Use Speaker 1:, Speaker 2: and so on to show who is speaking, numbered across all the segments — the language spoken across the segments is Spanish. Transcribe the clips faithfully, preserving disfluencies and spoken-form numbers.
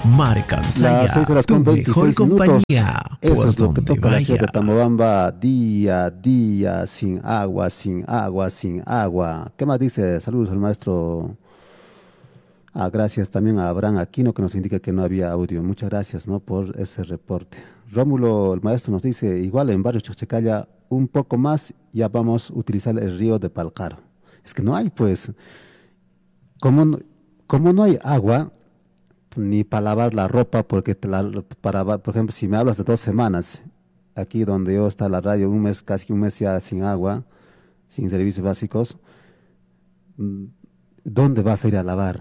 Speaker 1: Marcansaya,
Speaker 2: Las seis horas
Speaker 1: tu
Speaker 2: con
Speaker 1: mejor
Speaker 2: veintiséis minutos.
Speaker 1: compañía.
Speaker 2: Eso
Speaker 1: Por
Speaker 2: es lo que
Speaker 1: donde
Speaker 2: toca la ciudad de
Speaker 1: vaya.
Speaker 2: Tamobamba. Día, día, sin agua, sin agua, sin agua. ¿Qué más dice? Saludos al maestro. Ah, gracias también a Abraham Aquino que nos indica que no había audio. Muchas gracias, ¿no?, por ese reporte. Rómulo, el maestro, nos dice, igual en barrio Chachacaya, un poco más, ya vamos a utilizar el río de Palcaro. Es que no hay, pues, como no, como no hay agua, ni para lavar la ropa, porque te la- para, por ejemplo, si me hablas de dos semanas, aquí donde yo está la radio, un mes, casi un mes ya sin agua, sin servicios básicos, mm, ¿dónde vas a ir a lavar?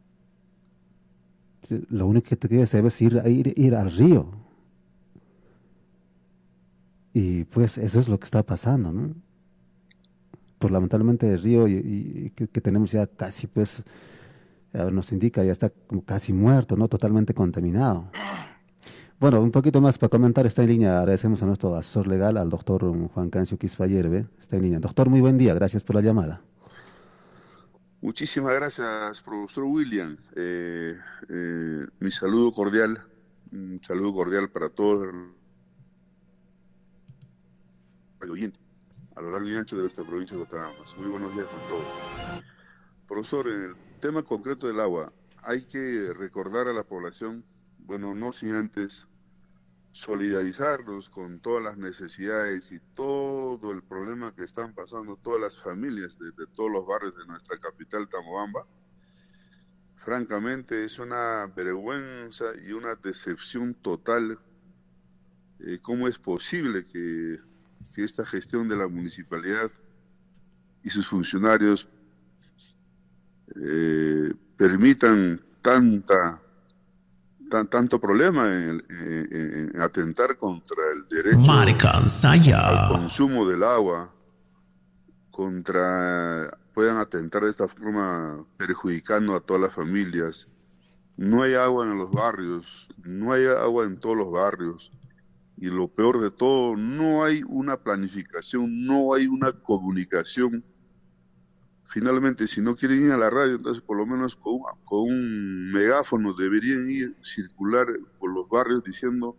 Speaker 2: Lo único que te queda es ir, ir, ir al río. Y pues eso es lo que está pasando, ¿no? Pues lamentablemente el río y, y que, que tenemos ya casi, pues, eh, nos indica, ya está como casi muerto, ¿no? Totalmente contaminado. Bueno, un poquito más para comentar, está en línea. Agradecemos a nuestro asesor legal, al doctor Juan Cancio Quisfayerbe. Está en línea. Doctor, muy buen día. Gracias por la llamada.
Speaker 3: Muchísimas gracias, profesor William. Eh, eh, mi saludo cordial, un saludo cordial para todos los oyentes a lo largo y ancho de nuestra provincia de Cotabambas. Muy buenos días con todos. Profesor, en el tema concreto del agua, hay que recordar a la población, bueno, no sin antes solidarizarnos con todas las necesidades y todo el problema que están pasando todas las familias de, de todos los barrios de nuestra capital, Tamobamba. Francamente es una vergüenza y una decepción total. Eh, ¿Cómo es posible que, que esta gestión de la municipalidad y sus funcionarios eh, permitan tanta, tan, tanto problema en, en, en atentar contra el derecho
Speaker 1: Marcansaya.
Speaker 3: al consumo del agua, contra puedan atentar de esta forma perjudicando a todas las familias? No hay agua en los barrios, no hay agua en todos los barrios. Y lo peor de todo, no hay una planificación, no hay una comunicación. Finalmente, si no quieren ir a la radio, entonces por lo menos con, con un megáfono deberían ir, circular por los barrios diciendo,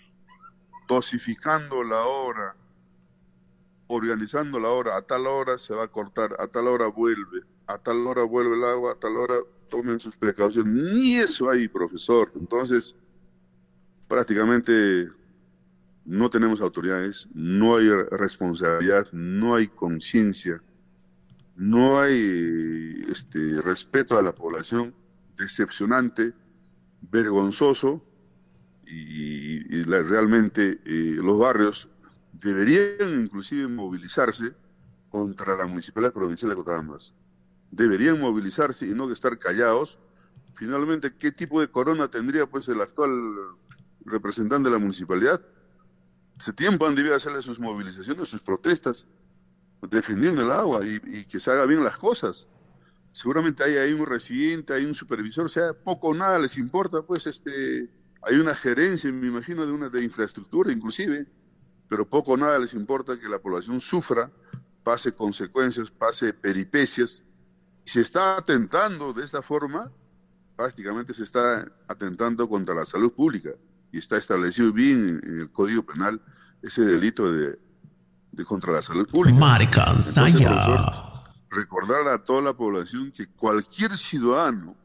Speaker 3: dosificando la hora, organizando la hora, a tal hora se va a cortar, a tal hora vuelve, a tal hora vuelve el agua, a tal hora tomen sus precauciones. Ni eso hay, profesor. Entonces, prácticamente no tenemos autoridades, no hay responsabilidad, no hay conciencia, no hay este respeto a la población, decepcionante, vergonzoso, y, y la, realmente eh, los barrios deberían inclusive movilizarse contra la Municipalidad Provincial de Cotabambas. Deberían movilizarse y no estar callados. Finalmente, ¿qué tipo de corona tendría pues el actual representante de la municipalidad? Hace tiempo han debido hacerle sus movilizaciones, sus protestas, defendiendo el agua y, y que se haga bien las cosas. Seguramente hay ahí un residente, hay un supervisor, o sea, poco o nada les importa, pues este, hay una gerencia, me imagino, de una de infraestructura inclusive, pero poco o nada les importa que la población sufra, pase consecuencias, pase peripecias. Y se está atentando de esta forma, prácticamente se está atentando contra la salud pública, y está establecido bien en, en el Código Penal ese delito de, de contra la salud pública. Entonces, profesor,
Speaker 1: Marcansaya.
Speaker 3: recordar a toda la población que cualquier ciudadano,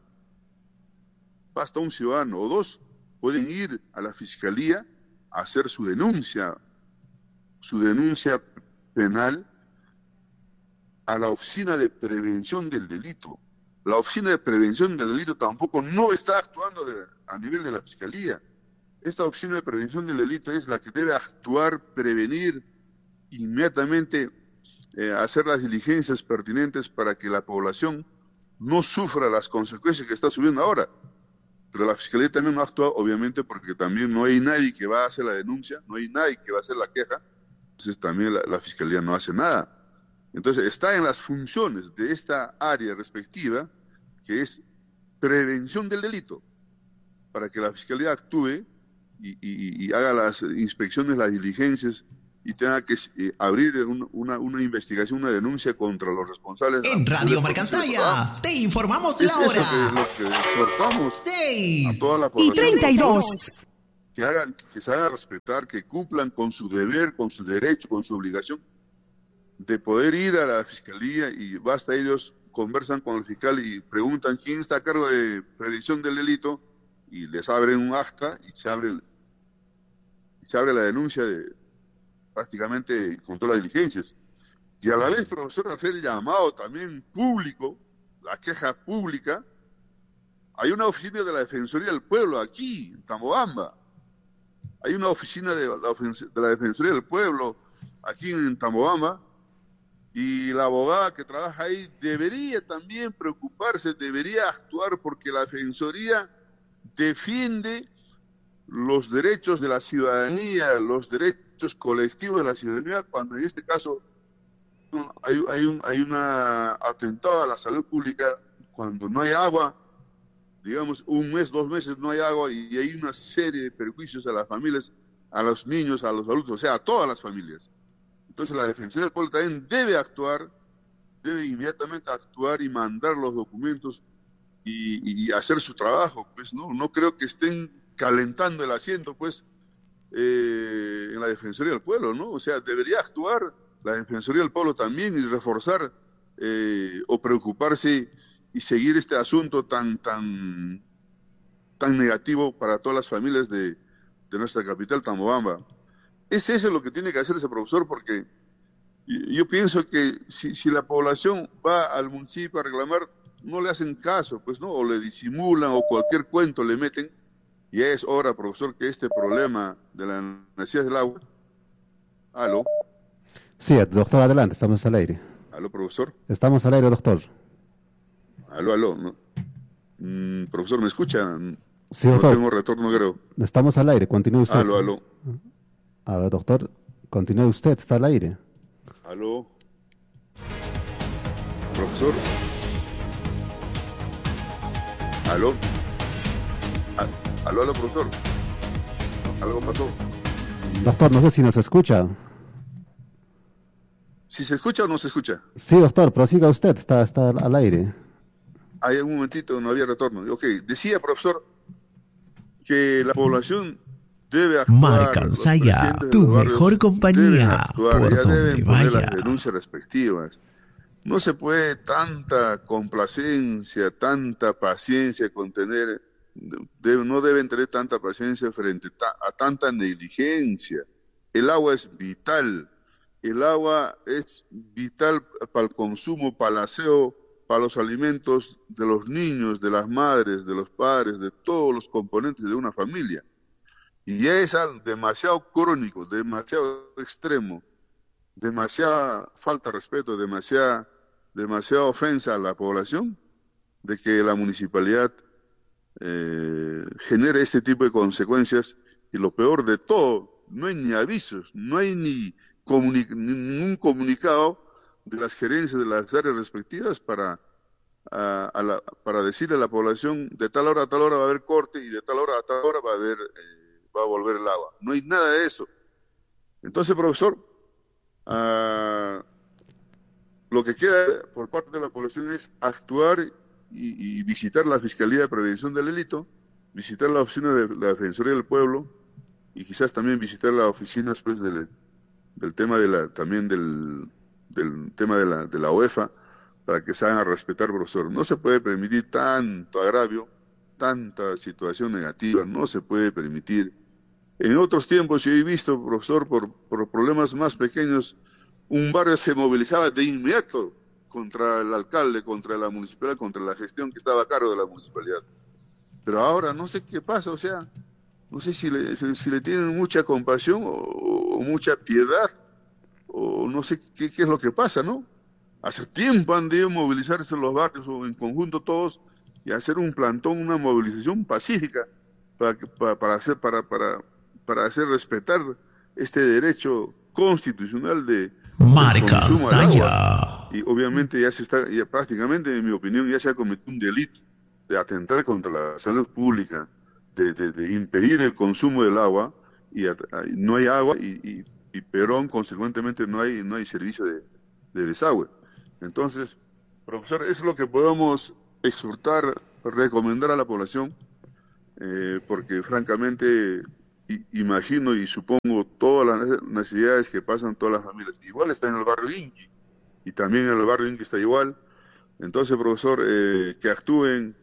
Speaker 3: basta un ciudadano o dos, pueden ir a la fiscalía a hacer su denuncia, su denuncia penal a la Oficina de Prevención del Delito. La Oficina de Prevención del Delito tampoco no está actuando de, a nivel de la fiscalía. Esta Oficina de Prevención del Delito es la que debe actuar, prevenir, inmediatamente eh, hacer las diligencias pertinentes para que la población no sufra las consecuencias que está subiendo ahora. Pero la Fiscalía también no actúa, obviamente, porque también no hay nadie que va a hacer la denuncia, no hay nadie que va a hacer la queja, entonces también la, la Fiscalía no hace nada. Entonces está en las funciones de esta área respectiva, que es prevención del delito, para que la Fiscalía actúe y, y, y haga las inspecciones, las diligencias y tenga que eh, abrir un, una, una investigación, una denuncia contra los responsables.
Speaker 1: En Radio Marcansaya te informamos
Speaker 3: Es
Speaker 1: la
Speaker 3: eso que,
Speaker 1: hora.
Speaker 3: lo que exhortamos a
Speaker 1: Seis
Speaker 3: toda la
Speaker 4: y
Speaker 3: población,
Speaker 4: treinta y dos.
Speaker 3: que hagan, que se hagan respetar, que cumplan con su deber, con su derecho, con su obligación de poder ir a la fiscalía, y basta ellos conversan con el fiscal y preguntan quién está a cargo de prevención del delito, y les abren un acta y se abre se abre la denuncia de prácticamente con todas las diligencias. Y a la vez, profesor, hacer el llamado también público, la queja pública. Hay una oficina de la Defensoría del Pueblo aquí, en Tambobamba. Hay una oficina de la, de la Defensoría del Pueblo aquí en Tambobamba, y la abogada que trabaja ahí debería también preocuparse, debería actuar, porque la Defensoría defiende los derechos de la ciudadanía, los derechos colectivos de la ciudadanía, cuando en este caso hay, hay un hay una atentado a la salud pública, cuando no hay agua, digamos un mes, dos meses no hay agua, y hay una serie de perjuicios a las familias, a los niños, a los adultos, o sea, a todas las familias. Entonces la Defensoría del Pueblo también debe actuar, debe inmediatamente actuar y mandar los documentos y, y hacer su trabajo, pues no, no creo que estén calentando el asiento, pues, eh, en la Defensoría del Pueblo, ¿no? O sea, debería actuar la Defensoría del Pueblo también y reforzar eh, o preocuparse y seguir este asunto tan tan tan negativo para todas las familias de, de nuestra capital, Tambobamba. Es eso lo que tiene que hacer ese profesor, porque yo pienso que si, si la población va al municipio a reclamar, no le hacen caso, pues, ¿no? O le disimulan o cualquier cuento le meten. Ya es hora, profesor, que este problema de la necesidad del agua... ¿Aló?
Speaker 2: Sí, doctor, adelante, estamos al aire.
Speaker 3: ¿Aló, profesor?
Speaker 2: Estamos al aire, doctor.
Speaker 3: ¿Aló, aló? ¿No? Mm, profesor, ¿me escucha?
Speaker 2: Sí,
Speaker 3: no
Speaker 2: doctor.
Speaker 3: tengo retorno, creo.
Speaker 2: Estamos al aire, continúe usted.
Speaker 3: Aló, aló.
Speaker 2: A ver, doctor, continúe usted, está al aire.
Speaker 3: Aló. Profesor. Aló. A- Aló, aló, profesor. Algo pasó.
Speaker 2: Doctor, no sé si nos escucha.
Speaker 3: ¿Si se escucha o no se escucha?
Speaker 2: Sí, doctor, prosiga usted, está, está al aire.
Speaker 3: Hay un momentito, no había retorno. Ok, decía, profesor, que la población debe actuar.
Speaker 1: Marcansaya, tu mejor compañía,
Speaker 3: actuar,
Speaker 1: por
Speaker 3: ya
Speaker 1: donde
Speaker 3: deben poner
Speaker 1: vaya.
Speaker 3: las denuncias respectivas. No se puede tanta complacencia, tanta paciencia contener, de, no deben tener tanta paciencia frente ta, a tanta negligencia. El agua es vital, el agua es vital para el consumo, para el aseo, para los alimentos de los niños, de las madres, de los padres, de todos los componentes de una familia. Y ya es algo demasiado crónico, demasiado extremo, demasiada falta de respeto, demasiada, demasiada ofensa a la población, de que la municipalidad eh, genere este tipo de consecuencias. Y lo peor de todo, no hay ni avisos, no hay ni comuni ningún comunicado de las gerencias de las áreas respectivas para, a, a la, para decirle a la población, de tal hora a tal hora va a haber corte y de tal hora a tal hora va a haber eh, va a volver el agua. No hay nada de eso. Entonces, profesor, uh, lo que queda por parte de la población es actuar y, y visitar la Fiscalía de Prevención del Delito, visitar la oficina de la Defensoría del Pueblo y quizás también visitar las oficinas, pues, del, del tema de la, también del, del tema de la, de la O E F A, para que se hagan a respetar, profesor. No se puede permitir tanto agravio, tanta situación negativa, no se puede permitir. En otros tiempos yo he visto, profesor, por, por problemas más pequeños, un barrio se movilizaba de inmediato contra el alcalde, contra la municipalidad, contra la gestión que estaba a cargo de la municipalidad. Pero ahora no sé qué pasa, o sea, no sé si le, si, si le tienen mucha compasión o, o mucha piedad, o no sé qué, qué es lo que pasa, ¿no? Hace tiempo han debido movilizarse los barrios o en conjunto todos y hacer un plantón, una movilización pacífica para, para, para hacer para, para, para hacer respetar este derecho constitucional de
Speaker 1: Marcansaya.
Speaker 3: Y obviamente ya se está, ya prácticamente, en mi opinión, ya se ha cometido un delito de atentar contra la salud pública, de, de, de impedir el consumo del agua, y a, no hay agua, y, y y Perón, consecuentemente, no hay, no hay servicio de, de desagüe. Entonces, profesor, eso es lo que podemos exhortar, recomendar a la población, eh, porque francamente i- imagino y supongo todas las necesidades que pasan todas las familias. Igual está en el barrio Inqui, y también en el barrio Inqui está igual. Entonces, profesor, eh, que actúen,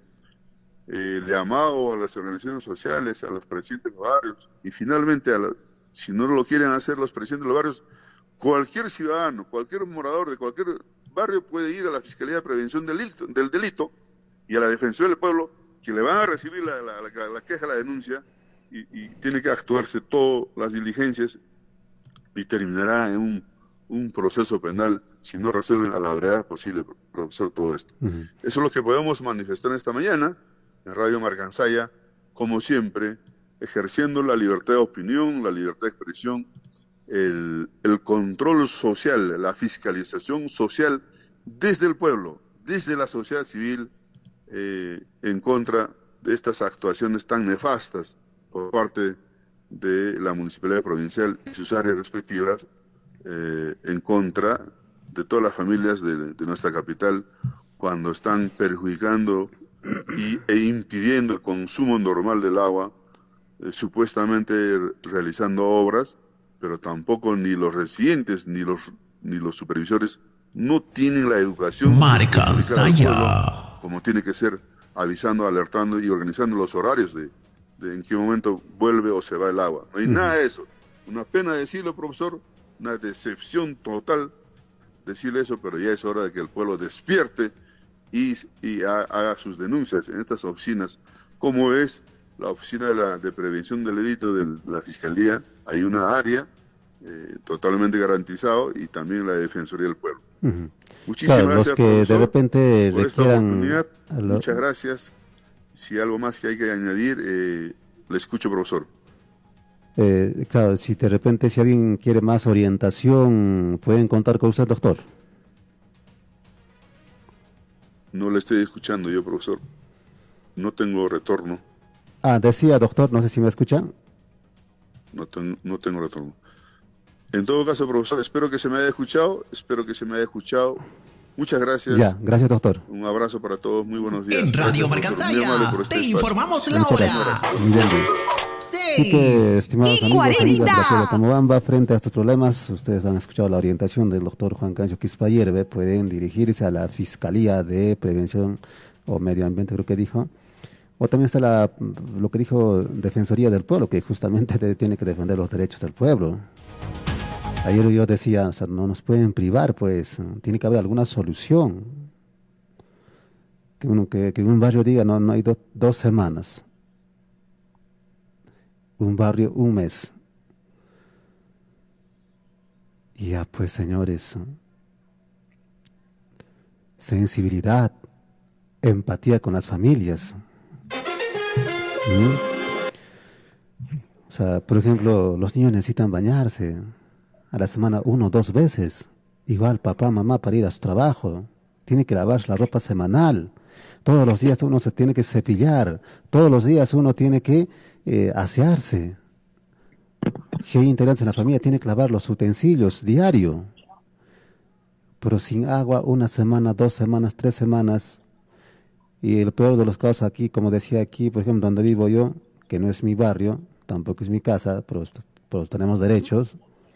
Speaker 3: eh, llamado a las organizaciones sociales, a los presidentes de los barrios, y finalmente, a la- si no lo quieren hacer los presidentes de los barrios, cualquier ciudadano, cualquier morador de cualquier barrio puede ir a la Fiscalía de Prevención del Delito, del delito y a la Defensoría del Pueblo, que le van a recibir la, la, la, la queja, la denuncia, y, y tiene que actuarse todas las diligencias y terminará en un, un proceso penal si no resuelven a la brevedad posible, profesor, todo esto.
Speaker 2: Ujú.
Speaker 3: Eso es lo que podemos manifestar esta mañana en Radio Marcansaya, como siempre, ejerciendo la libertad de opinión, la libertad de expresión, el, el control social, la fiscalización social desde el pueblo, desde la sociedad civil, eh, en contra de estas actuaciones tan nefastas por parte de la Municipalidad Provincial y sus áreas respectivas, eh, en contra de todas las familias de, de nuestra capital, cuando están perjudicando y, e impidiendo el consumo normal del agua, eh, supuestamente realizando obras, pero tampoco ni los residentes ni los ni los supervisores no tienen la educación de comunicar al pueblo como tiene que ser, avisando, alertando y organizando los horarios de, de en qué momento vuelve o se va el agua. No hay
Speaker 2: Ujú.
Speaker 3: nada de eso. Una pena decirlo, profesor, una decepción total decirle eso, pero ya es hora de que el pueblo despierte y, y ha- haga sus denuncias en estas oficinas, como es la oficina de, la, de prevención del delito de la Fiscalía. Hay una área eh, totalmente garantizado, y también la Defensoría del Pueblo.
Speaker 2: Ujú.
Speaker 3: Muchísimas
Speaker 2: Claro, los
Speaker 3: gracias,
Speaker 2: que de
Speaker 3: profesor,
Speaker 2: repente
Speaker 3: por esta
Speaker 2: requieran...
Speaker 3: oportunidad.
Speaker 2: a lo-
Speaker 3: Muchas gracias. Si algo más que hay que añadir, eh, le escucho, profesor.
Speaker 2: eh, claro, si de repente si alguien quiere más orientación, pueden contar con usted, doctor.
Speaker 3: No le estoy escuchando yo, profesor. No tengo retorno.
Speaker 2: Ah, decía, doctor, no sé si me escuchan.
Speaker 3: No, ten- no tengo retorno. En todo caso, profesor, espero que se me haya escuchado. Espero que se me haya escuchado. Muchas gracias.
Speaker 2: Ya, gracias, doctor.
Speaker 3: Un abrazo para todos. Muy buenos días.
Speaker 1: En Radio
Speaker 3: Gracias, profesor. Muy amable
Speaker 1: Marcansaya
Speaker 3: por este
Speaker 1: te
Speaker 3: espacio.
Speaker 1: informamos la
Speaker 2: Muchas
Speaker 1: hora.
Speaker 2: gracias. Muy bien, bien. Así que,
Speaker 1: seis
Speaker 2: estimados
Speaker 1: y
Speaker 2: amigos, amigas de la ciudad de
Speaker 1: cuarenta.
Speaker 2: Tamobamba, frente a estos problemas, ustedes han escuchado la orientación del doctor Juan Cancho Quispayerbe, pueden dirigirse a la Fiscalía de Prevención o Medio Ambiente, creo que dijo, o también está la, lo que dijo Defensoría del Pueblo, que justamente te- tiene que defender los derechos del pueblo. Ayer yo decía, o sea, no nos pueden privar, pues, tiene que haber alguna solución. Que, uno, que, que un barrio diga, no, no hay do- dos semanas. Un barrio, un mes. Y ya, pues, señores, sensibilidad, empatía con las familias. ¿Mm? O sea, por ejemplo, los niños necesitan bañarse a la semana uno o dos veces. Igual papá, mamá para ir a su trabajo. Tiene que lavar la ropa semanal. Todos los días uno se tiene que cepillar. Todos los días uno tiene que eh, asearse. Si hay integrantes en la familia, tiene que lavar los utensilios diario. Pero sin agua, una semana, dos semanas, tres semanas. Y el peor de los casos aquí, como decía aquí, por ejemplo, donde vivo yo, que no es mi barrio, tampoco es mi casa, pero, est- pero tenemos derechos.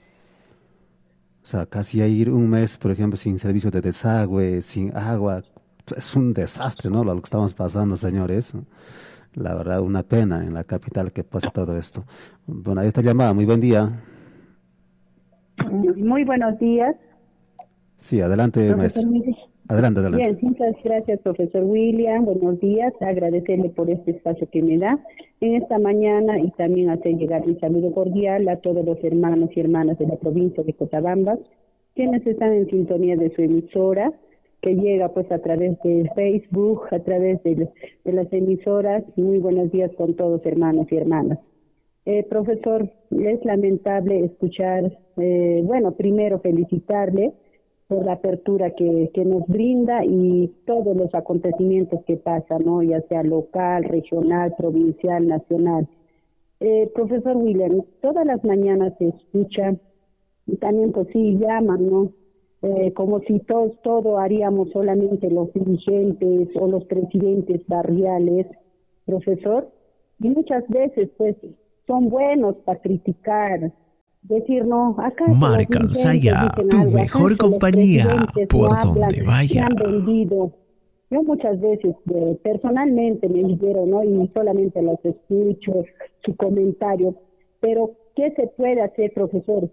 Speaker 2: O sea, casi hay ir un mes, por ejemplo, sin servicio de desagüe, sin agua. Es un desastre, ¿no? Lo que estamos pasando, señores. La verdad, una pena en la capital que pase todo esto. Bueno, ahí está llamada. Muy buen día.
Speaker 4: Muy buenos días,
Speaker 2: Sí, adelante,
Speaker 4: profesor
Speaker 2: maestro.
Speaker 4: William.
Speaker 2: Adelante, adelante.
Speaker 4: Bien, muchas gracias, profesor William. Buenos días, agradecerle por este espacio que me da en esta mañana y también hacer llegar mi saludo cordial a todos los hermanos y hermanas de la provincia de Cochabamba, quienes están en sintonía de su emisora, que llega pues a través de Facebook, a través de, de las emisoras. Muy buenos días con todos, hermanos y hermanas. Eh, profesor, es lamentable escuchar, eh, bueno, primero felicitarle por la apertura que, que nos brinda y todos los acontecimientos que pasan, ¿no? Ya sea local, regional, provincial, nacional. Eh, profesor William, todas las mañanas se escucha y también pues sí llaman, ¿no? Eh, como si todos todo haríamos solamente los dirigentes o los presidentes barriales, profesor, y muchas veces pues son buenos para criticar, decir no, acá
Speaker 1: Marca Saya, tu
Speaker 4: algo,
Speaker 1: mejor compañía, por
Speaker 4: no hablan,
Speaker 1: donde vaya.
Speaker 4: se han vendido. Yo muchas veces eh, personalmente me dijeron, ¿no? Y solamente los escucho, su comentario, pero ¿qué se puede hacer, profesor?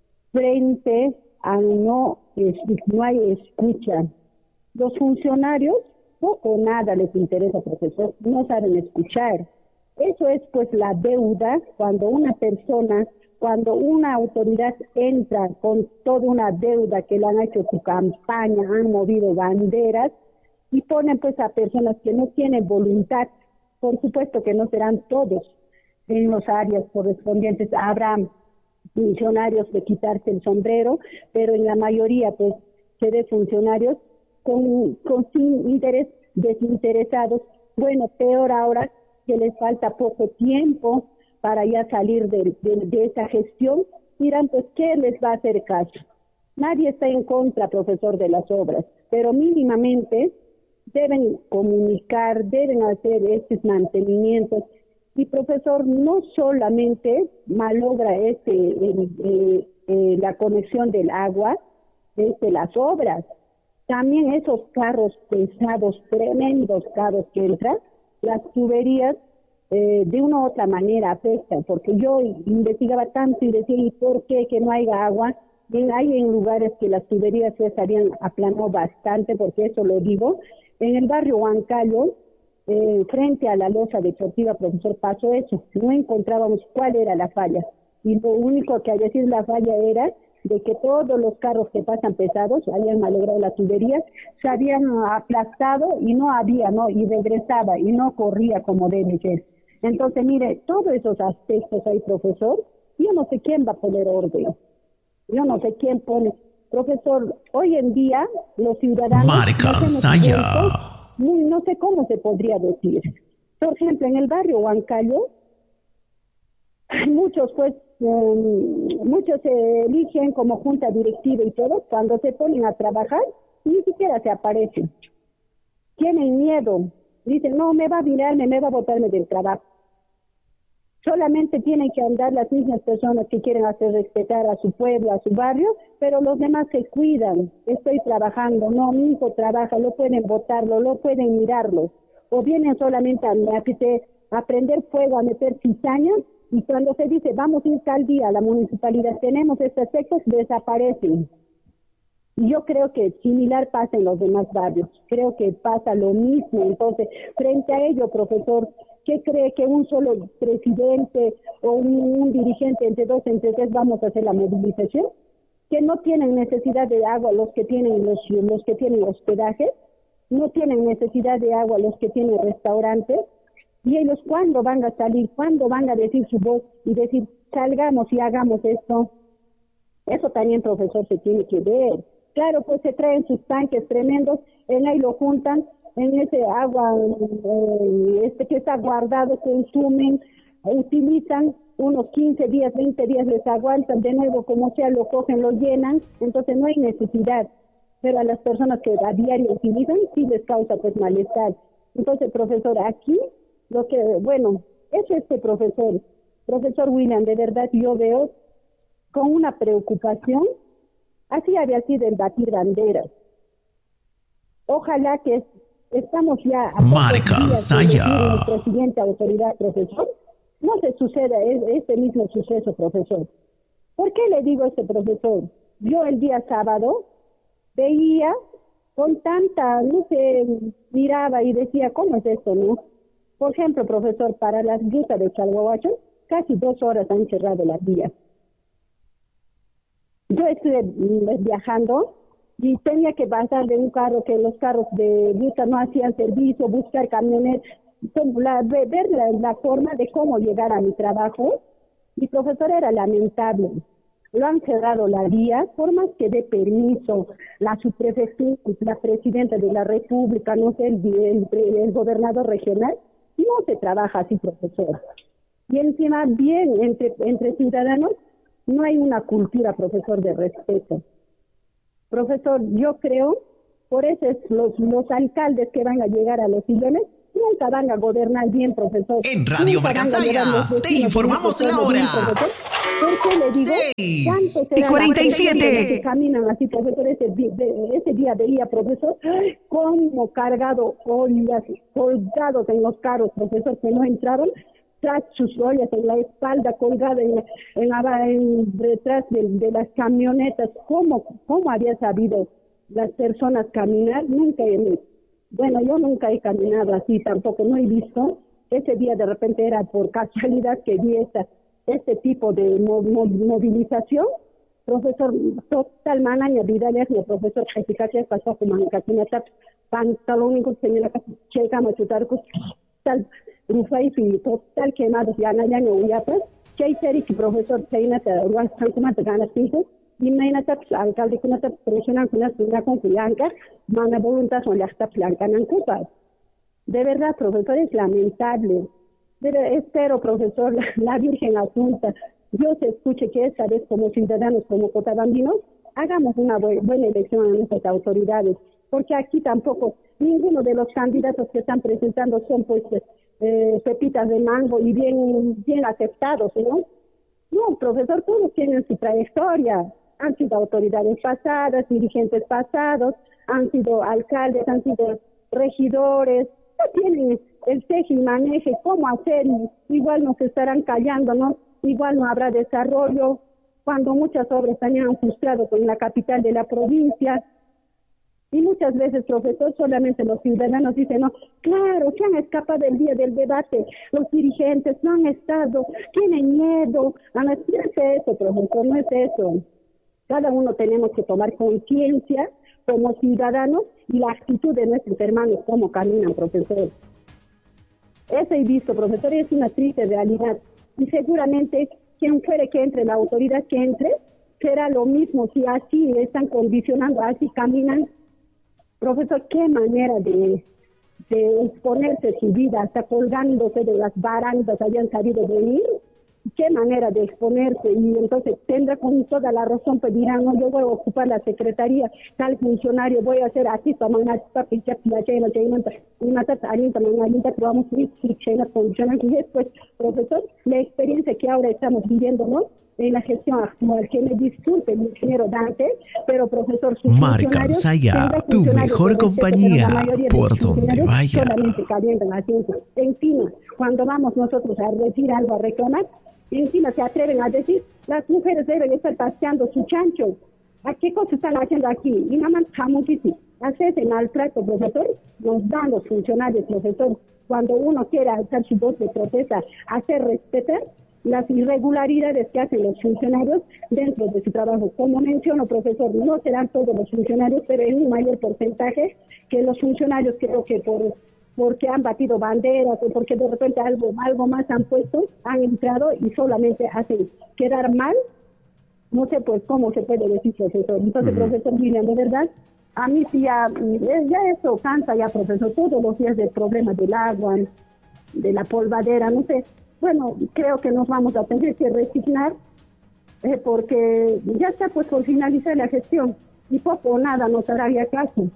Speaker 4: Frente a no, es, no hay escucha. Los funcionarios poco o nada les interesa, profesor, no saben escuchar. Eso es pues la deuda cuando una persona, cuando una autoridad entra con toda una deuda que le han hecho su campaña, han movido banderas y ponen pues a personas que no tienen voluntad. Por supuesto que no serán todos en las áreas correspondientes, habrá funcionarios de quitarse el sombrero, pero en la mayoría pues se ve funcionarios con, con sin interés, desinteresados. Bueno, peor ahora que les falta poco tiempo para ya salir de, de, de esa gestión, dirán pues ¿qué les va a hacer caso? Nadie está en contra, profesor, de las obras, pero mínimamente deben comunicar, deben hacer estos mantenimientos. Y profesor, no solamente malogra este, eh, eh, eh, la conexión del agua desde las obras, también esos carros pesados, tremendos carros que entran, las tuberías eh, de una u otra manera afectan, porque yo investigaba tanto y decía, ¿y por qué que no haya agua? Bien, hay en lugares que las tuberías se habían aplanado bastante, porque eso lo digo. En el barrio Huancayo, eh, frente a la losa deportiva, profesor, pasó eso. No encontrábamos cuál era la falla. Y lo único que a decir la falla era de que todos los carros que pasan pesados habían malogrado la tubería, se habían aplastado y no había, ¿no? Y regresaba y no corría como debe ser. Entonces, mire, todos esos aspectos ahí, profesor, yo no sé quién va a poner orden. Yo no sé quién pone. Profesor, hoy en día los ciudadanos...
Speaker 1: Marca Saya.
Speaker 4: Muy, no sé cómo se podría decir. Por ejemplo, en el barrio Huancayo, muchos pues, um, muchos se eligen como junta directiva y todo, cuando se ponen a trabajar, ni siquiera se aparecen. Tienen miedo. Dicen, no, me va a virarme, me va a botarme del trabajo. Solamente tienen que andar las mismas personas que quieren hacer respetar a su pueblo, a su barrio, pero los demás se cuidan. Estoy trabajando, no, mi hijo trabaja, lo pueden botarlo, lo pueden mirarlo. O vienen solamente a, a, a prender fuego, a meter cizañas, y cuando se dice, vamos a ir tal día a la municipalidad, tenemos estos efectos, desaparecen. Y yo creo que similar pasa en los demás barrios. Creo que pasa lo mismo. Entonces, frente a ello, profesor, ¿qué cree que un solo presidente o un, un dirigente entre dos, entre tres vamos a hacer la movilización? Que no tienen necesidad de agua los que tienen los, los que tienen hospedaje, no tienen necesidad de agua los que tienen restaurantes, y ellos ¿cuándo van a salir? ¿Cuándo van a decir su voz y decir salgamos y hagamos esto? Eso también, profesor, se tiene que ver. Claro, pues se traen sus tanques tremendos, en ahí lo juntan, en ese agua eh, este que está guardado, consumen, utilizan unos quince días, veinte días, les aguantan, de nuevo como sea lo cogen, lo llenan, entonces no hay necesidad. Pero a las personas que a diario utilizan sí les causa pues malestar. Entonces, profesor, aquí lo que, bueno, es este profesor, profesor William, de verdad yo veo con una preocupación. Así había sido el batir banderas. Ojalá que estamos ya a
Speaker 1: Marca Saya.
Speaker 4: El presidente, autoridad, profesor, no se suceda este mismo suceso, profesor. ¿Por qué le digo este profesor? Yo el día sábado veía con tanta, no sé, miraba y decía, ¿cómo es esto, no? Por ejemplo, profesor, para las grutas de Chalhuahuacho, casi dos horas han cerrado las vías. Yo estuve viajando y tenía que pasar de un carro que los carros de ruta no hacían servicio, buscar camionetas, la, ver la, la forma de cómo llegar a mi trabajo. Mi profesor era lamentable. Lo han cerrado la vía, por más que dé permiso la subprefectura, la presidenta de la República, no sé, el, el, el gobernador regional, no se trabaja así, profesor. Y encima, bien, entre, entre ciudadanos, no hay una cultura, profesor, de respeto. Profesor, yo creo, por eso es los, los alcaldes que van a llegar a los sillones nunca van a gobernar bien, profesor.
Speaker 1: En Radio Marcasaya te informamos la hora.
Speaker 4: ¿Por qué le digo?
Speaker 1: seis
Speaker 4: y
Speaker 1: cuarenta y siete.
Speaker 4: Que caminan así, profesor, ese, ese día veía, profesor, como cargado ollas, colgados en los carros, profesor, que no entraron, tras sus ollas en la espalda, colgada en, en, en detrás de, de las camionetas. ¿Cómo, ¿Cómo había sabido las personas caminar? Nunca he Bueno, yo nunca he caminado así, tampoco, no he visto. Ese día de repente era por casualidad que vi esta, este tipo de mo, mo, movilización. Profesor, total manaña vidales, el profesor eficacia pasó como en casinata, pantalónicos, señora, checa, machutarcos, tal, rufay, y total quemados, ya no, ya no, ya pues, que hay profesor, seinata, ruas, tancumas, ganas, pintos, y mainata, alcalde, kunata, presionan, kunas, una confianza, mana voluntad, son las taplanca, nancupas. De verdad, profesor, es lamentable. Pero espero, profesor, la, la Virgen Asunta, Dios escuche que esta vez como ciudadanos, como cotabambinos, hagamos una bu buena elección a nuestras autoridades, porque aquí tampoco ninguno de los candidatos que están presentando son pues eh, pepitas de mango y bien, bien aceptados, ¿no? No, profesor, todos tienen su trayectoria, han sido autoridades pasadas, dirigentes pasados, han sido alcaldes, han sido regidores, no tienen el teje y maneje, cómo hacer, igual nos estarán callando, ¿no? Igual no habrá desarrollo, cuando muchas obras también han frustrado con la capital de la provincia. Y muchas veces, profesor, solamente los ciudadanos dicen, no, claro, se han escapado del día del debate, los dirigentes no han estado, tienen miedo. No es eso, profesor, no es eso. Cada uno tenemos que tomar conciencia como ciudadanos y la actitud de nuestros hermanos, cómo caminan, profesor. Eso he visto, profesor, y es una triste realidad. Y seguramente quien fuere que entre, la autoridad que entre, será lo mismo si así están condicionando, así caminan. Profesor, qué manera de, de exponerse su vida, hasta colgándose de las barandas, habían sabido venir. Qué manera de exponerse, y entonces tendrá con toda la razón, pues dirán, no, yo voy a ocupar la secretaría, tal funcionario, voy a hacer así, para manar, para pinchar, la chena, chena, una tata, alinta, manar, pero vamos a ir, chena, funcionan, y después, profesor, la experiencia que ahora estamos viviendo, ¿no? En la gestión actual, que me disculpe el ingeniero Dante, pero profesor,
Speaker 1: Marcasaya, tu mejor compañía, por donde vaya.
Speaker 4: Solamente calientan la ciencia. Encima, cuando vamos nosotros a decir algo, a reclamar, encima se atreven a decir, las mujeres deben estar paseando su chancho. ¿A qué cosa están haciendo aquí? Y nada más, muchísimo. Hace ese maltrato, profesor, nos dan los funcionarios, profesor. Cuando uno quiere alzar su voz de protesta, hacer respetar las irregularidades que hacen los funcionarios dentro de su trabajo. Como menciono, profesor, no serán todos los funcionarios, pero en un mayor porcentaje que los funcionarios, creo que por porque han batido banderas o porque de repente algo, algo más han puesto, han entrado y solamente hacen quedar mal. No sé pues cómo se puede decir, profesor. Entonces, uh-huh. profesor William, de verdad, a mí sí ya, ya eso cansa ya, profesor, todos los días del problema del agua, de la polvadera, no sé. Bueno, creo que nos vamos a tener que resignar eh, porque ya está pues por finalizar la gestión y poco o nada nos hará ya caso.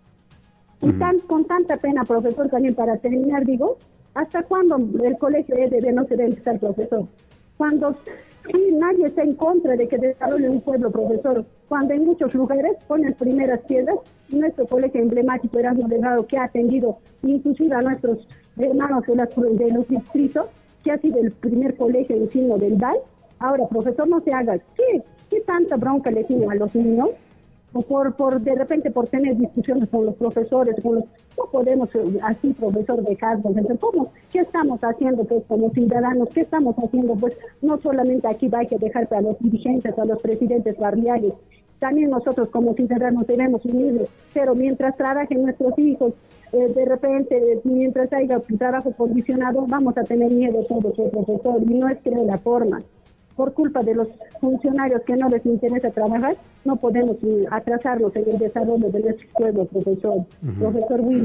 Speaker 4: Y tan, con tanta pena, profesor, también para terminar, digo, ¿hasta cuándo el colegio debe no se debe estar, profesor? Cuando sí, nadie está en contra de que desarrolle un pueblo, profesor. Cuando en muchos lugares ponen primeras piedras, nuestro colegio emblemático Erasmo Delgado, que ha atendido inclusive a nuestros hermanos de, las, de los distritos, que ha sido el primer colegio en signo del V A I. Ahora, profesor, no se haga. ¿Qué, qué tanta bronca le tiene a los niños? O por, por de repente por tener discusiones con los profesores, con los, no podemos así, profesor, dejarnos. ¿Cómo? ¿Qué estamos haciendo pues como ciudadanos? ¿Qué estamos haciendo? Pues no solamente aquí va a que dejar para los dirigentes, a los presidentes barriales, también nosotros como ciudadanos debemos unirnos, pero mientras trabajen nuestros hijos, eh, de repente, mientras haya un trabajo condicionado, vamos a tener miedo todos, profesor, y no es creo la forma. Por culpa de los funcionarios que no les interesa trabajar, no podemos atrasarlos en el desarrollo de nuestro pueblo, profesor. Uh-huh. Profesor William.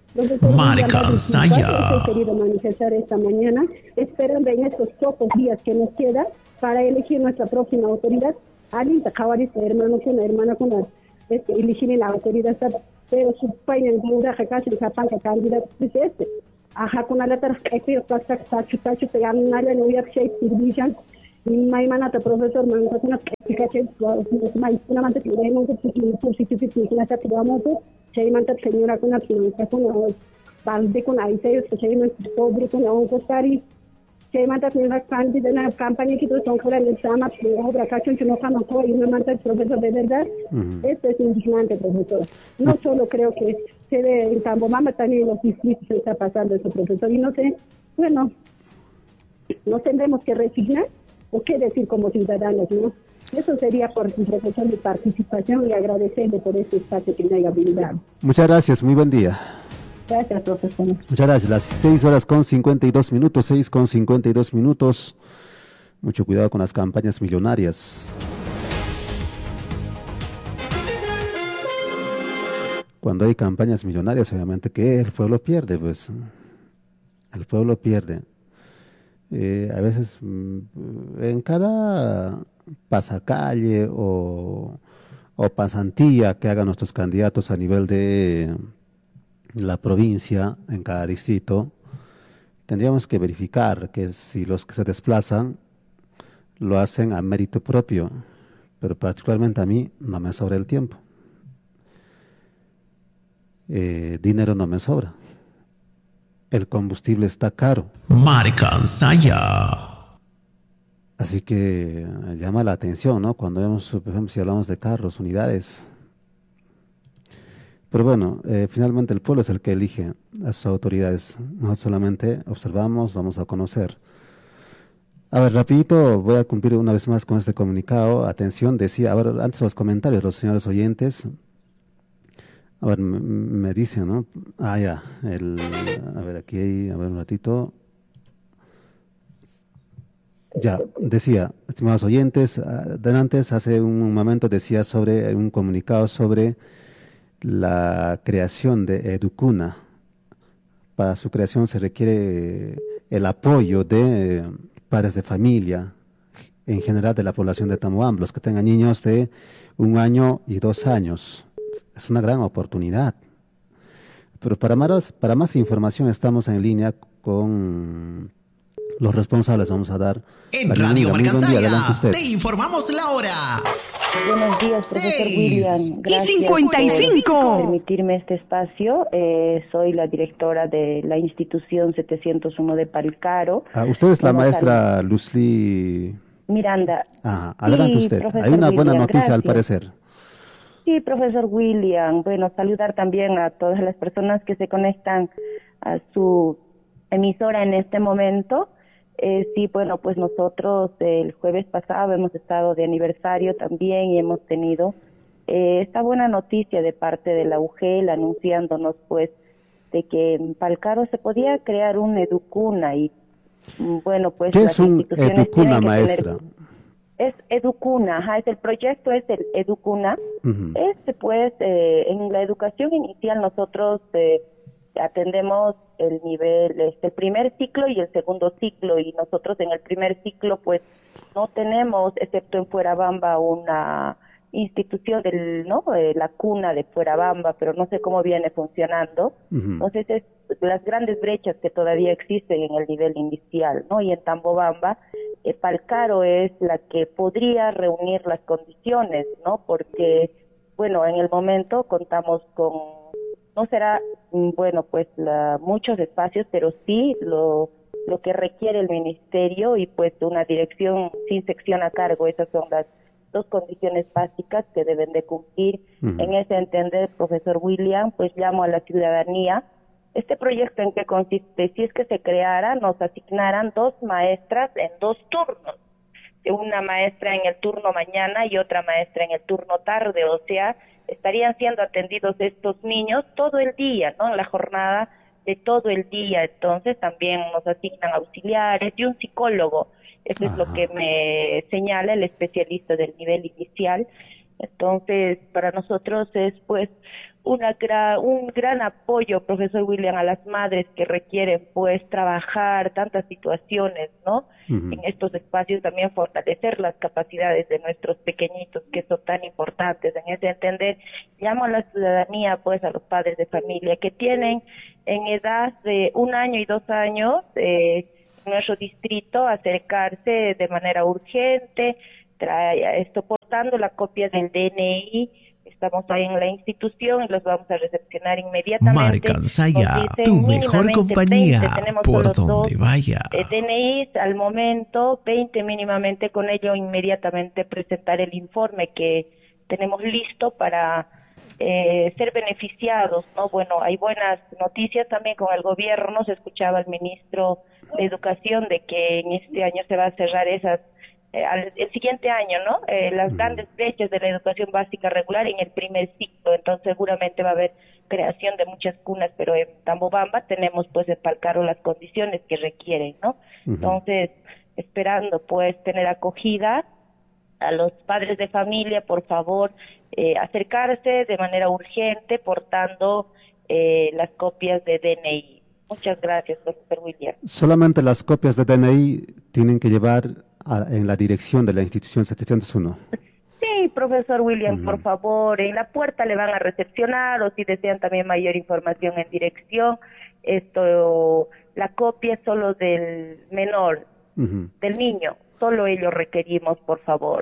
Speaker 1: Marca Saya.
Speaker 4: He querido manifestar esta mañana, esperando en estos pocos días que nos quedan para elegir nuestra próxima autoridad. Alguien te acaba de ser hermano con la hermana con la este, elegir la autoridad, pero su país en duda que casi el zapán que candidato es este. Ajá, con la letra que yo pasa tachu tachu te ganan área no había que servician y mañana te profesor man con una explicación más una manta que le hemos sustituir que la está vamos se manta señora con una con bande con ahí se se me sobre con un costari se manta señora candidata en la campaña que son fuera del sama obra cacho que no cama y una manta profesor de verdad. Esto es indignante, profesor. No solo creo que se ve en Tambomamba, también en los distritos está pasando eso, profesor. Y no sé, bueno, nos tendremos que resignar o qué decir como ciudadanos, ¿no? Eso sería por mi profesor de participación y agradecerle por este espacio que me haya brindado.
Speaker 2: Muchas gracias, muy buen día.
Speaker 4: Gracias, profesor.
Speaker 2: Muchas gracias. Las seis horas con cincuenta y dos minutos, seis con cincuenta y dos minutos. Mucho cuidado con las campañas millonarias. Cuando hay campañas millonarias, obviamente que el pueblo pierde, pues. El pueblo pierde. Eh, a veces, en cada pasacalle o, o pasantía que hagan nuestros candidatos a nivel de la provincia, en cada distrito, tendríamos que verificar que si los que se desplazan lo hacen a mérito propio, pero particularmente a mí no me sobra el tiempo. Eh, dinero no me sobra. El combustible está caro.
Speaker 1: Marca Saya.
Speaker 2: Así que llama la atención, ¿no? Cuando vemos, por ejemplo, si hablamos de carros, unidades. Pero bueno, eh, finalmente el pueblo es el que elige a sus autoridades. Nosotros solamente observamos, vamos a conocer. A ver, rapidito, voy a cumplir una vez más con este comunicado. Atención, decía, a ver, antes los comentarios, los señores oyentes. A ver, me, me dicen, ¿no? Ah, ya, el, a ver, aquí hay, a ver un ratito. Ya, decía, estimados oyentes, antes, hace un momento decía sobre un comunicado sobre la creación de Educuna. Para su creación se requiere el apoyo de padres de familia, en general de la población de Tambomamba, los que tengan niños de un año y dos años. Es una gran oportunidad. Pero para más, para más información estamos en línea con los responsables. Vamos a dar
Speaker 1: en Radio Marca Saya. Te informamos la hora.
Speaker 5: Buenos días, profesor William. Gracias
Speaker 1: y cincuenta y cinco.
Speaker 5: por permitirme este espacio. Eh, soy la directora de la institución setecientos uno de Palcaro.
Speaker 2: Ah, usted es la Vamos maestra a... Luzli
Speaker 5: Miranda.
Speaker 2: Ah, adelante sí, usted. Hay una buena
Speaker 5: William,
Speaker 2: noticia
Speaker 5: gracias.
Speaker 2: al parecer.
Speaker 5: Sí, profesor William. Bueno, saludar también a todas las personas que se conectan a su emisora en este momento. Eh, sí, bueno, pues nosotros el jueves pasado hemos estado de aniversario también y hemos tenido eh, esta buena noticia de parte de la U G E L anunciándonos pues de que en Palcaro se podía crear un Educuna y bueno, pues
Speaker 2: ¿qué es un Educuna, maestra?
Speaker 5: Tener, es Educuna, ajá, es el proyecto es el Educuna. Uh-huh. Este pues eh, en la educación inicial nosotros eh, atendemos el nivel, este, el primer ciclo y el segundo ciclo, y nosotros en el primer ciclo pues no tenemos, excepto en Fuerabamba, una institución del, ¿no? Eh, la cuna de Fuerabamba, pero no sé cómo viene funcionando. Uh-huh. Entonces es las grandes brechas que todavía existen en el nivel inicial, ¿no? Y en Tambomamba, eh, Palcaro es la que podría reunir las condiciones, ¿no? Porque, bueno, en el momento contamos con no será, bueno, pues la, muchos espacios, pero sí lo, lo que requiere el ministerio y pues una dirección sin sección a cargo. Esas son las dos condiciones básicas que deben de cumplir. Uh-huh. En ese entender, profesor William, pues llamo a la ciudadanía. Este proyecto en qué consiste, si es que se creara, nos asignaran dos maestras en dos turnos. Una maestra en el turno mañana y otra maestra en el turno tarde, o sea, estarían siendo atendidos estos niños todo el día, ¿no? En la jornada de todo el día. Entonces también nos asignan auxiliares y un psicólogo. Eso Ajá. es lo que me señala el especialista del nivel inicial. Entonces, para nosotros es pues una gra, un gran apoyo, profesor William, a las madres que requieren pues trabajar tantas situaciones, ¿no? Uh-huh. En estos espacios también fortalecer las capacidades de nuestros pequeñitos, que son tan importantes. En ese entender, llamo a la ciudadanía, pues a los padres de familia que tienen en edad de un año y dos años, eh, en nuestro distrito, acercarse de manera urgente, trae esto portando la copia del D N I. Estamos ahí en la institución y los vamos a recepcionar inmediatamente.
Speaker 1: Marca Saya, tu mejor compañía, veinte, por donde vaya.
Speaker 5: Eh, D N Is al momento, veinte mínimamente, con ello inmediatamente presentar el informe que tenemos listo para eh, ser beneficiados, ¿no? Bueno, hay buenas noticias también con el gobierno. Se escuchaba al ministro de Educación de que en este año se va a cerrar esas Eh, al, el siguiente año, ¿no? Eh, las grandes brechas de la educación básica regular en el primer ciclo, entonces seguramente va a haber creación de muchas cunas, pero en Tambobamba tenemos pues en Palcaro las condiciones que requieren, ¿no? Uh-huh. Entonces, esperando pues tener acogida a los padres de familia, por favor, eh, acercarse de manera urgente portando eh, las copias de D N I. Muchas gracias, profesor William.
Speaker 2: Solamente las copias de D N I tienen que llevar a, en la dirección de la institución setecientos uno.
Speaker 5: Sí, profesor William, uh-huh. por favor, en la puerta le van a recepcionar, o si desean también mayor información en dirección, esto, la copia solo del menor, uh-huh. del niño, solo ello requerimos, por favor.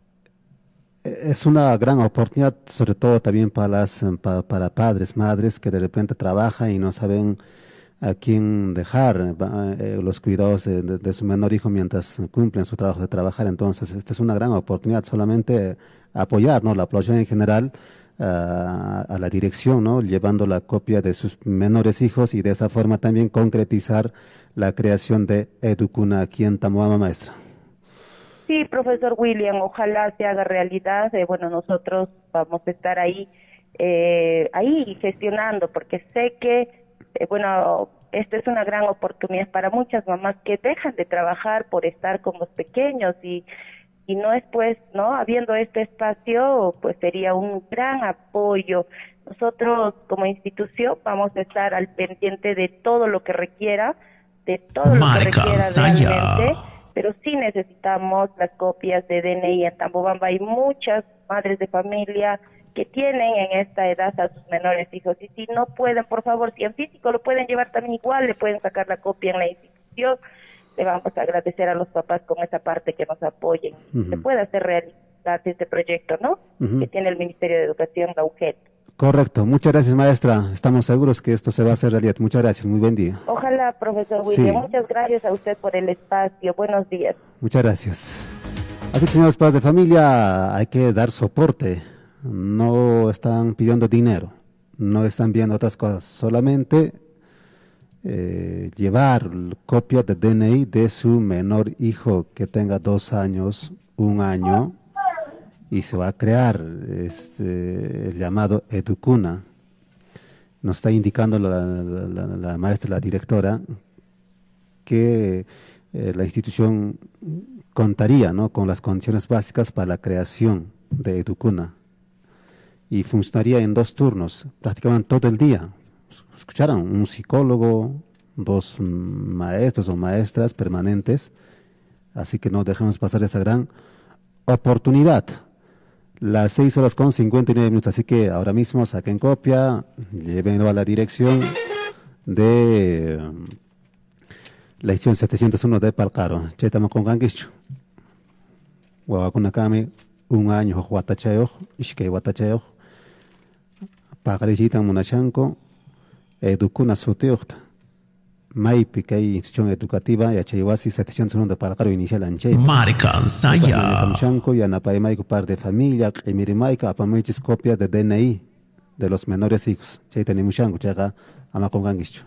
Speaker 2: Es una gran oportunidad, sobre todo también para las para, para padres, madres que de repente trabajan y no saben a quién dejar eh, los cuidados de, de, de su menor hijo mientras cumplen su trabajo de trabajar. Entonces, esta es una gran oportunidad, solamente apoyar, ¿no?, la población en general uh, a la dirección, ¿no?, llevando la copia de sus menores hijos y de esa forma también concretizar la creación de Educuna aquí en Tambobamba, maestra.
Speaker 5: Sí, profesor William, ojalá se haga realidad. Eh, bueno, nosotros vamos a estar ahí, eh, ahí gestionando, porque sé que Eh, bueno, esta es una gran oportunidad para muchas mamás que dejan de trabajar por estar con los pequeños y, y no es pues, ¿no? Habiendo este espacio, pues sería un gran apoyo. Nosotros como institución vamos a estar al pendiente de todo lo que requiera, de todo lo
Speaker 1: Marca
Speaker 5: que requiera
Speaker 1: Saya.
Speaker 5: realmente, pero sí necesitamos las copias de D N I en Tambobamba. Hay muchas madres de familia que tienen en esta edad a sus menores hijos, y si no pueden, por favor, si en físico lo pueden llevar también igual, le pueden sacar la copia en la institución. Le vamos a agradecer a los papás con esa parte que nos apoyen. Uh-huh. Se puede hacer realidad este proyecto, ¿no? Uh-huh. Que tiene el Ministerio de Educación, la U G E T.
Speaker 2: Correcto, muchas gracias, maestra. Estamos seguros que esto se va a hacer realidad. Muchas gracias, muy buen día.
Speaker 5: Ojalá, profesor William.
Speaker 2: Sí.
Speaker 5: Muchas gracias a usted por el espacio. Buenos días.
Speaker 2: Muchas gracias. Así que, señores padres de familia, hay que dar soporte. No están pidiendo dinero, no están viendo otras cosas, solamente eh, llevar copia de D N I de su menor hijo que tenga dos años, un año, y se va a crear este, el llamado Educuna. Nos está indicando la, la, la, la maestra, la directora, que eh, la institución contaría, ¿no?, con las condiciones básicas para la creación de Educuna. Y funcionaría en dos turnos, prácticamente todo el día. Escucharon, un psicólogo, dos maestros o maestras permanentes, así que no dejemos pasar esa gran oportunidad. Las seis horas con cincuenta y nueve minutos, así que ahora mismo saquen copia, llévenlo a la dirección de la edición setecientos uno de Palcaro. Chetamo con Ganguicho. Guagunakami, un año, Huatachayo, Ishke Huatachayo. Pagarijitan Munachanko, Educuna Suteocht, Maipi, que hay institución educativa, y Achayhuasi, setecientos uno de Palcaro inicial Anche.
Speaker 1: Marca Saya.
Speaker 2: Kamchanko, y Anapaimaico par de familia, y Mirimaika, Apamichis copia de D N I de los menores hijos. Chaitan y Mushanko, Chaga, Amacongangicho.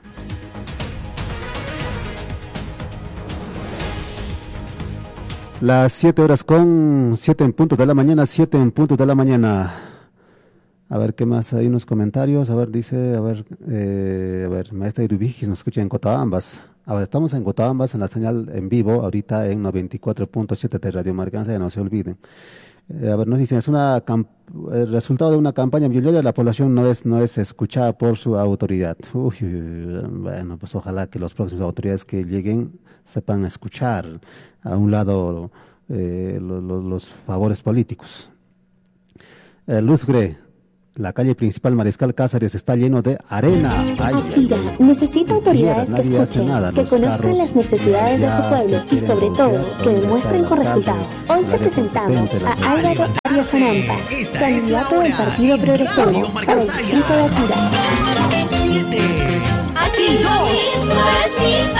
Speaker 2: Las siete horas con siete en punto de la mañana, siete en punto de la mañana. A ver, ¿qué más? Hay unos comentarios. A ver, dice, a ver, eh, a ver, maestra Irubijis nos escucha en Cotabambas. Ahora estamos en Cotabambas en la señal en vivo, ahorita en noventa y cuatro punto siete de Radio Marcanza, ya no se olviden. Eh, a ver, nos dicen, es una el resultado de una campaña millonaria, la población no es, no es escuchada por su autoridad. Uy, bueno, pues ojalá que las próximas autoridades que lleguen sepan escuchar a un lado eh, lo, lo, los favores políticos. Eh, Luz Gre, la calle principal Mariscal Cáceres está lleno de arena. Ay,
Speaker 6: Akira
Speaker 2: ay, ay.
Speaker 6: necesita autoridades
Speaker 2: Nadie
Speaker 6: que
Speaker 2: hace
Speaker 6: escuchen,
Speaker 2: nada.
Speaker 6: que
Speaker 2: Los
Speaker 6: conozcan
Speaker 2: carros
Speaker 6: las necesidades de su
Speaker 2: ya
Speaker 6: pueblo
Speaker 2: se
Speaker 6: y
Speaker 2: quieren
Speaker 6: sobre
Speaker 2: voltear
Speaker 6: todo que
Speaker 2: donde
Speaker 6: demuestren
Speaker 2: está
Speaker 6: con
Speaker 2: el alcalde,
Speaker 6: resultados. Hoy
Speaker 2: el
Speaker 6: te
Speaker 2: área
Speaker 6: presentamos
Speaker 2: competente, la
Speaker 6: a Álvaro Arias Sanampa, candidato del Partido Progresivo para el distrito de Akira.
Speaker 7: siete. Así dos. Es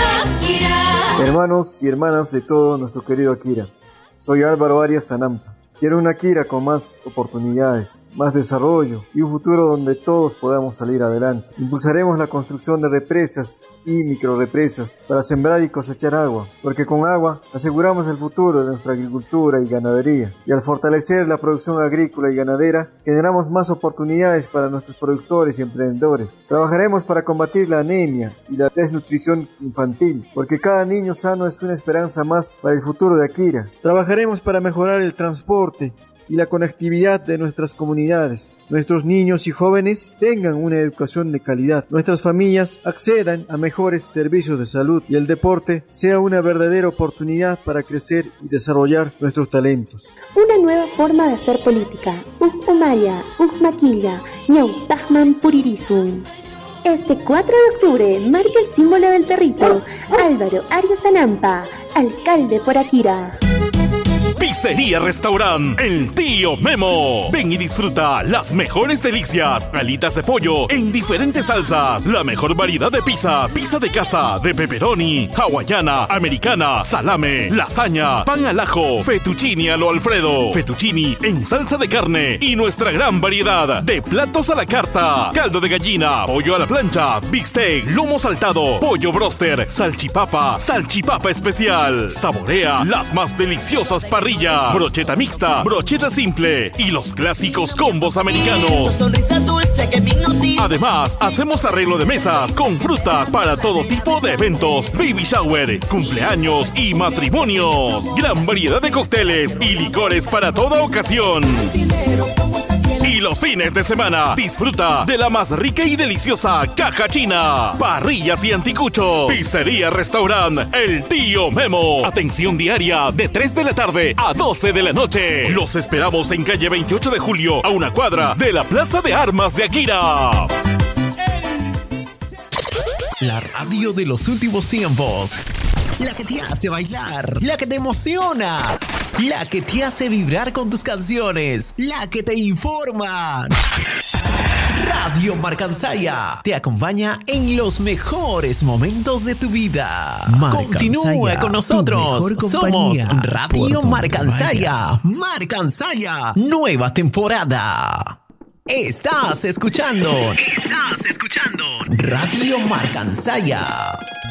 Speaker 7: mi Akira.
Speaker 8: Hermanos y hermanas de todo nuestro querido Akira, soy Álvaro Arias Sanampa. Quiero una Akira con más oportunidades, más desarrollo y un futuro donde todos podamos salir adelante. Impulsaremos la construcción de represas y microrepresas para sembrar y cosechar agua, porque con agua aseguramos el futuro de nuestra agricultura y ganadería. Y al fortalecer la producción agrícola y ganadera, generamos más oportunidades para nuestros productores y emprendedores. Trabajaremos para combatir la anemia y la desnutrición infantil, porque cada niño sano es una esperanza más para el futuro de Akira. Trabajaremos para mejorar el transporte y la conectividad de nuestras comunidades. Nuestros niños y jóvenes tengan una educación de calidad. Nuestras familias accedan a mejores servicios de salud y el deporte sea una verdadera oportunidad para crecer y desarrollar nuestros talentos.
Speaker 6: Una nueva forma de hacer política. Ujmaya, Ujmaquilla, Ñau Tajman Puririsun. Este cuatro de octubre marca el símbolo del territorio. Álvaro Arias Sanampa, alcalde por Akira.
Speaker 9: Pizzería Restaurant El Tío Memo. Ven y disfruta las mejores delicias. Alitas de pollo en diferentes salsas. La mejor variedad de pizzas. Pizza de casa, de pepperoni, hawaiana, americana, salame, lasaña, pan al ajo, fettuccini a lo Alfredo, fettuccini en salsa de carne y nuestra gran variedad de platos a la carta. Caldo de gallina, pollo a la plancha, big steak, lomo saltado, pollo broster, salchipapa, salchipapa especial. Saborea las más deliciosas parrillas. Brocheta mixta, brocheta simple y los clásicos combos americanos. Además, hacemos arreglo de mesas con frutas para todo tipo de eventos, baby shower, cumpleaños y matrimonios. Gran variedad de cócteles y licores para toda ocasión. Y los fines de semana, disfruta de la más rica y deliciosa caja china, parrillas y anticuchos. Pizzería Restaurant El Tío Memo. Atención diaria de tres de la tarde a doce de la noche. Los esperamos en calle veintiocho de julio, a una cuadra de la Plaza de Armas de Akira.
Speaker 1: La radio de los últimos tiempos. La que te hace bailar, la que te emociona, la que te hace vibrar con tus canciones, la que te informa. Radio Marcansaya te acompaña en los mejores momentos de tu vida. Continúa con nosotros. Somos Radio Marcansaya. Marcansaya, nueva temporada. Estás escuchando. Estás escuchando Radio Marcansaya.